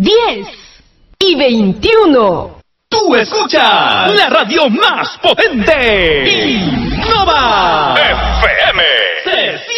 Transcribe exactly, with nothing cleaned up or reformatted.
diez y veintiuno. Tú escuchas la radio más potente.